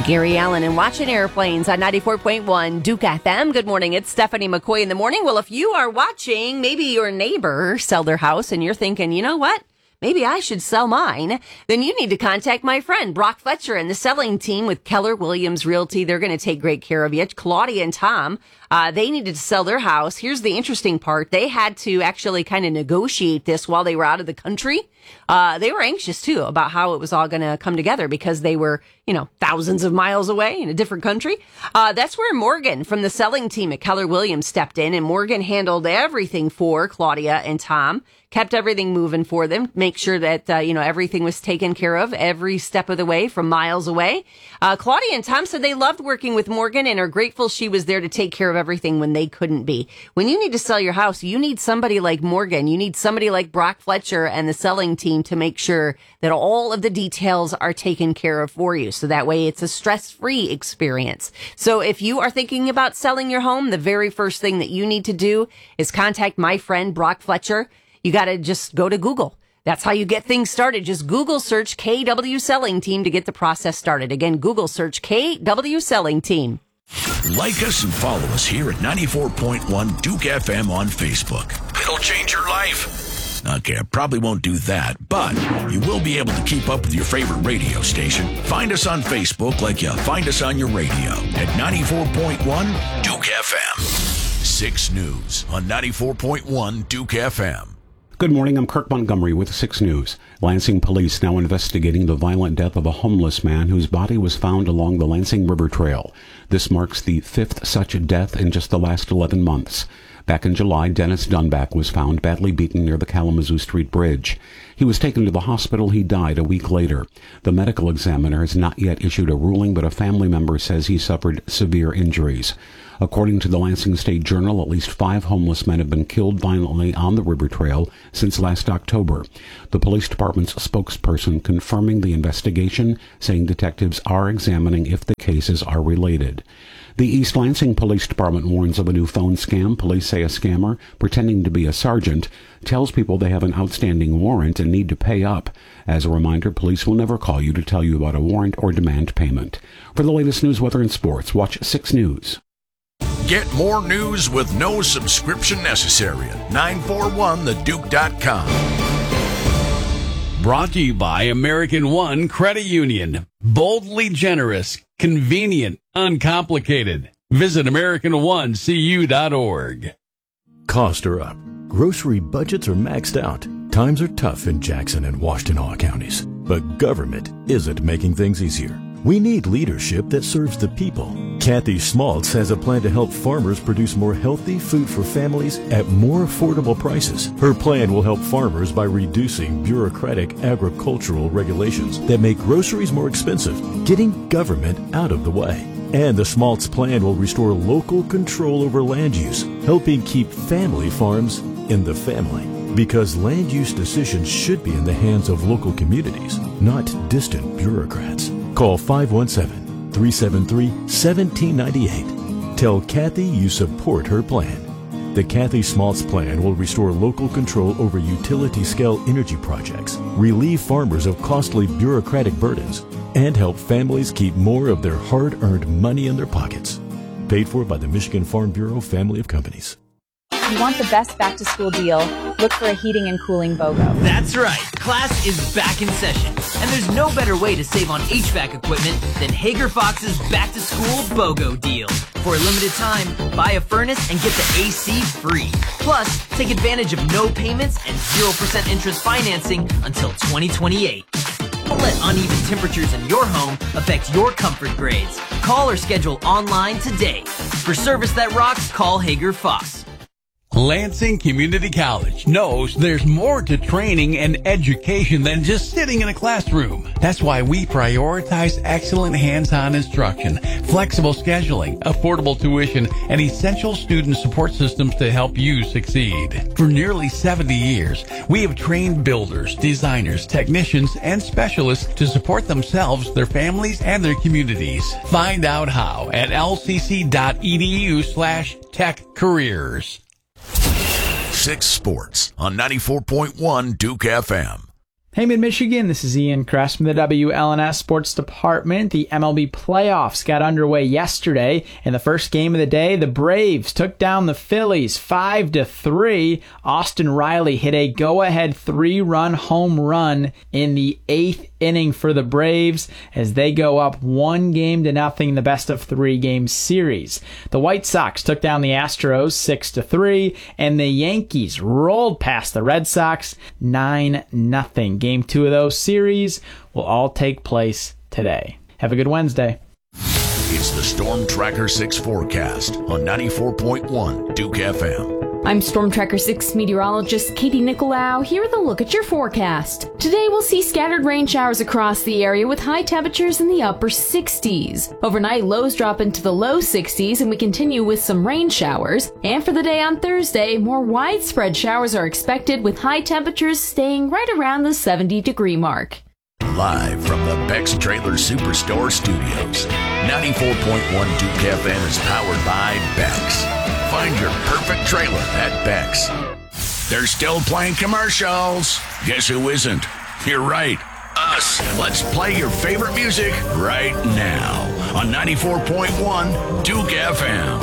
Gary Allen and Watching Airplanes on 94.1 Duke FM. Good morning. It's Stephanie McCoy in the morning. Well, if you are watching, maybe your neighbor sell their house and you're thinking, you know what? Maybe I should sell mine. Then you need to contact my friend Brock Fletcher and the selling team with Keller Williams Realty. They're going to take great care of you. Claudia and Tom, they needed to sell their house. Here's the interesting part. They had to actually kind of negotiate this while they were out of the country. They were anxious, too, about how it was all going to come together because they were, thousands of miles away in a different country. That's where Morgan from the selling team at Keller Williams stepped in, and Morgan handled everything for Claudia and Tom, kept everything moving for them, make sure that, everything was taken care of every step of the way from miles away. Claudia and Tom said they loved working with Morgan and are grateful she was there to take care of everything when they couldn't be. When you need to sell your house, you need somebody like Morgan. You need somebody like Brock Fletcher and the selling team to make sure that all of the details are taken care of for you. So that way it's a stress-free experience. So if you are thinking about selling your home, the very first thing that you need to do is contact my friend Brock Fletcher. You got to just go to Google. That's how you get things started. Just Google search KW Selling Team to get the process started. Again, Google search KW Selling Team. Like us and follow us here at 94.1 Duke FM on Facebook. It'll change your life. Okay, I probably won't do that, but you will be able to keep up with your favorite radio station. Find us on Facebook like you find us on your radio at 94.1 Duke FM. 6 News on 94.1 Duke FM. Good morning, I'm Kirk Montgomery with 6 News. Lansing police now investigating the violent death of a homeless man whose body was found along the Lansing River Trail. This marks the 5th such death in just the last 11 months. Back in July, Dennis Dunback was found badly beaten near the Kalamazoo Street Bridge. He was taken to the hospital. He died a week later. The medical examiner has not yet issued a ruling, but a family member says he suffered severe injuries. According to the Lansing State Journal, at least 5 homeless men have been killed violently on the river trail since last October. The police department's spokesperson confirming the investigation, saying detectives are examining if the cases are related. The East Lansing Police Department warns of a new phone scam. Police say a scammer, pretending to be a sergeant, tells people they have an outstanding warrant and need to pay up. As a reminder, police will never call you to tell you about a warrant or demand payment. For the latest news, weather, and sports, watch 6 News. Get more news with no subscription necessary at 941theduke.com. Brought to you by American One Credit Union. Boldly generous, convenient, uncomplicated. Visit AmericanOneCU.org. Costs are up. Grocery budgets are maxed out. Times are tough in Jackson and Washtenaw counties. But government isn't making things easier. We need leadership that serves the people. Kathy Smaltz has a plan to help farmers produce more healthy food for families at more affordable prices. Her plan will help farmers by reducing bureaucratic agricultural regulations that make groceries more expensive, getting government out of the way. And the Smaltz plan will restore local control over land use, helping keep family farms in the family. Because land use decisions should be in the hands of local communities, not distant bureaucrats. Call 517-373-1798. Tell Kathy you support her plan. The Kathy Smaltz plan will restore local control over utility-scale energy projects, relieve farmers of costly bureaucratic burdens, and help families keep more of their hard-earned money in their pockets. Paid for by the Michigan Farm Bureau family of companies. If you want the best back-to-school deal, look for a heating and cooling BOGO. That's right. Class is back in session. And there's no better way to save on HVAC equipment than Hager Fox's back-to-school BOGO deal. For a limited time, buy a furnace and get the AC free. Plus, take advantage of no payments and 0% interest financing until 2028. Don't let uneven temperatures in your home affect your comfort grades. Call or schedule online today. For service that rocks, call Hager Fox. Lansing Community College knows there's more to training and education than just sitting in a classroom. That's why we prioritize excellent hands-on instruction, flexible scheduling, affordable tuition, and essential student support systems to help you succeed. For nearly 70 years, we have trained builders, designers, technicians, and specialists to support themselves, their families, and their communities. Find out how at lcc.edu/techcareers. 6 Sports on 94.1 Duke FM. Hey, Mid-Michigan, this is Ian Kress from the WLNS Sports Department. The MLB playoffs got underway yesterday. In the first game of the day, the Braves took down the Phillies 5-3. Austin Riley hit a go-ahead 3-run home run in the 8th inning for the Braves as they go up 1-0 in the best-of-3 game series. The White Sox took down the Astros 6-3, and the Yankees rolled past the Red Sox 9-0. Game 2 of those series will all take place today. Have a good Wednesday. It's the Storm Tracker 6 forecast on 94.1 Duke FM. I'm Storm Tracker 6 meteorologist Katie Nicolau here with a look at your forecast. Today we'll see scattered rain showers across the area with high temperatures in the upper 60s. Overnight, lows drop into the low 60s and we continue with some rain showers. And for the day on Thursday, more widespread showers are expected with high temperatures staying right around the 70-degree mark. Live from the Beck's Trailer Superstore Studios, 94.1 Duke FM is powered by Beck's. Find your perfect trailer at Beck's. They're still playing commercials. Guess who isn't? You're right, us. Let's play your favorite music right now on 94.1 Duke FM.